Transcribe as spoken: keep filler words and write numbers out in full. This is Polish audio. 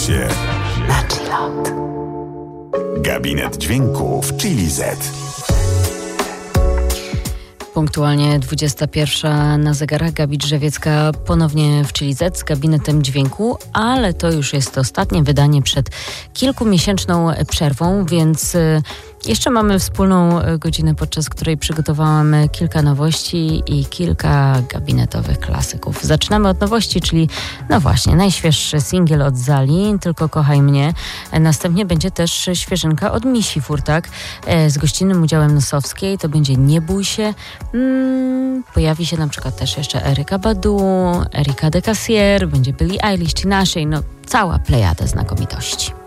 się na chillot. Gabinet dźwięku w Chili Z. Punktualnie dwudziesta pierwsza na zegarach. Gabi Drzewiecka ponownie w Chili Z z gabinetem dźwięku, ale to już jest ostatnie wydanie przed kilkumiesięczną przerwą, więc jeszcze mamy wspólną godzinę, podczas której przygotowałam kilka nowości i kilka gabinetowych klasyków. Zaczynamy od nowości, czyli no właśnie, najświeższy singiel od Zali, Tylko kochaj mnie. Następnie będzie też świeżynka od Misi Furtak z gościnnym udziałem Nosowskiej. To będzie Nie bój się. Hmm, pojawi się na przykład też jeszcze Erykka Badu, Erika de Casier, będzie Billie Eilish, Tinashe, no cała plejada znakomitości.